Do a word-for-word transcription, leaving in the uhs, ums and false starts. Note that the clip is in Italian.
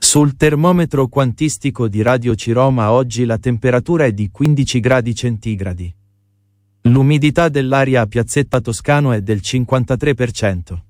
Sul termometro quantistico di Radio Ciroma oggi la temperatura è di quindici gradi centigradi. L'umidità dell'aria a Piazzetta Toscano è del cinquantatré per cento.